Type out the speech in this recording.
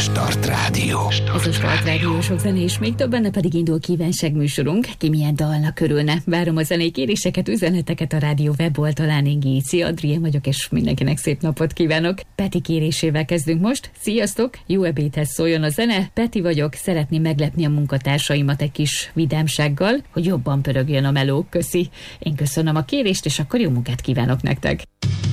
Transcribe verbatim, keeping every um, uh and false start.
Start Rádió. Ez a Start Rádió, sok zene, és még több, benne pedig indul kívánság műsorunk. Ki milyen dalnak örülne? Várom a zenei kéréseket, üzeneteket a rádió weboldalán. Én Géci Adrien vagyok, és mindenkinek szép napot kívánok. Peti kérésével kezdünk most. Sziasztok! Jó ebédhez szóljon a zene. Peti vagyok, szeretném meglepni a munkatársaimat egy kis vidámsággal, hogy jobban pörögjön a meló. Köszi! Én köszönöm a kérést, és akkor jó munkát kívánok nektek!